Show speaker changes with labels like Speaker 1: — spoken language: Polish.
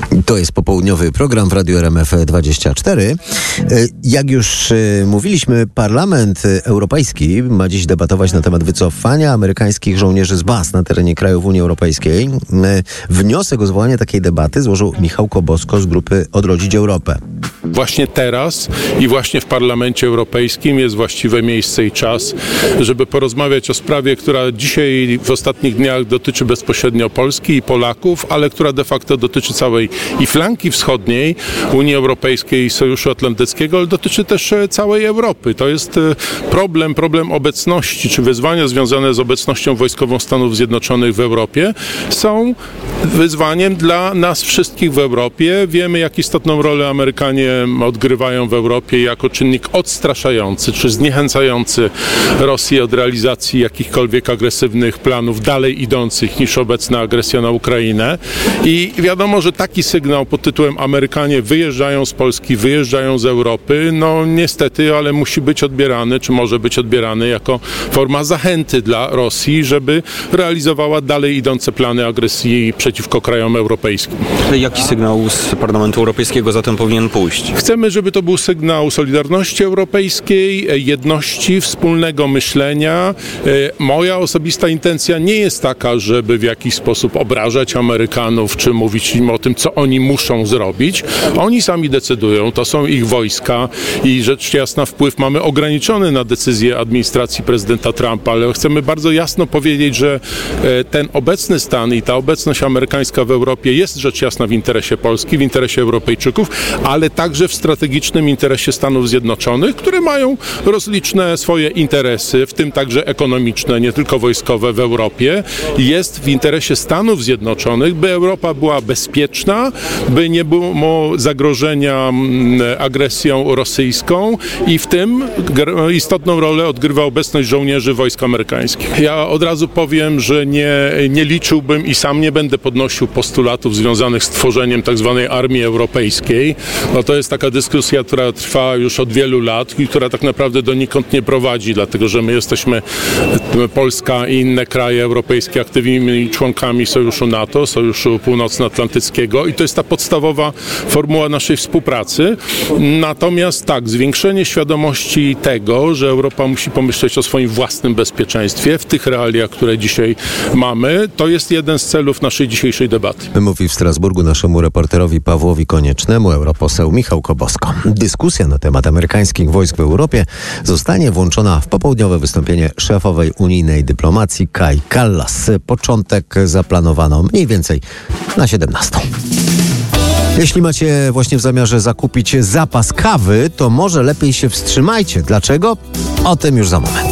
Speaker 1: To jest popołudniowy program w Radiu RMF24. Jak już mówiliśmy, Parlament Europejski ma dziś debatować na temat wycofania amerykańskich żołnierzy z baz na terenie krajów Unii Europejskiej. Wniosek o zwołanie takiej debaty złożył Michał Kobosko z grupy Odrodzić Europę.
Speaker 2: Właśnie teraz i właśnie w Parlamencie Europejskim jest właściwe miejsce i czas, żeby porozmawiać o sprawie, która dzisiaj w ostatnich dniach dotyczy bezpośrednio Polski i Polaków, ale która de facto dotyczy całej i flanki wschodniej Unii Europejskiej i Sojuszu Atlantyckiego, ale dotyczy też całej Europy. To jest problem obecności, czy wyzwania związane z obecnością wojskową Stanów Zjednoczonych w Europie są wyzwaniem dla nas wszystkich w Europie. Wiemy, jak istotną rolę Amerykanie odgrywają w Europie jako czynnik odstraszający, czy zniechęcający Rosję od realizacji jakichkolwiek agresywnych planów dalej idących niż obecna agresja na Ukrainę. I wiadomo, że taki sygnał pod tytułem Amerykanie wyjeżdżają z Polski, wyjeżdżają z Europy, no niestety, ale musi być odbierany, czy może być odbierany jako forma zachęty dla Rosji, żeby realizowała dalej idące plany agresji przeciwko krajom europejskim.
Speaker 3: Jaki sygnał z Parlamentu Europejskiego zatem powinien pójść?
Speaker 2: Chcemy, żeby to był sygnał solidarności europejskiej, jedności, wspólnego myślenia. Moja osobista intencja nie jest taka, żeby w jakiś sposób obrażać Amerykanów, czy mówić im o tym, co oni muszą zrobić. Oni sami decydują, to są ich wojska i rzecz jasna wpływ mamy ograniczony na decyzje administracji prezydenta Trumpa, ale chcemy bardzo jasno powiedzieć, że ten obecny stan i ta obecność amerykańska w Europie jest rzecz jasna w interesie Polski, w interesie Europejczyków, ale także w strategicznym interesie Stanów Zjednoczonych, które mają rozliczne swoje interesy, w tym także ekonomiczne, nie tylko wojskowe w Europie. Jest w interesie Stanów Zjednoczonych, by Europa była bezpieczna, by nie było zagrożenia agresją rosyjską i w tym istotną rolę odgrywa obecność żołnierzy wojsk amerykańskich. Ja od razu powiem, że nie liczyłbym i sam nie będę podnosił postulatów związanych z tworzeniem tak zwanej armii europejskiej. No to jest taka dyskusja, która trwa już od wielu lat i która tak naprawdę donikąd nie prowadzi, dlatego że my jesteśmy, Polska i inne kraje europejskie, aktywnymi członkami Sojuszu NATO, Sojuszu Północnoatlantyckiego i to jest ta podstawowa formuła naszej współpracy. Natomiast tak, zwiększenie świadomości tego, że Europa musi pomyśleć o swoim własnym bezpieczeństwie w tych realiach, które dzisiaj mamy, to jest jeden z celów naszej dzisiejszej debaty.
Speaker 1: Mówi w Strasburgu naszemu reporterowi Pawłowi Koniecznemu europoseł Michał Kobosko. Dyskusja na temat amerykańskich wojsk w Europie zostanie włączona w popołudniowe wystąpienie szefowej unijnej dyplomacji Kai Kallas. Początek zaplanowano mniej więcej na 17:00. Jeśli macie właśnie w zamiarze zakupić zapas kawy, to może lepiej się wstrzymajcie. Dlaczego? O tym już za moment.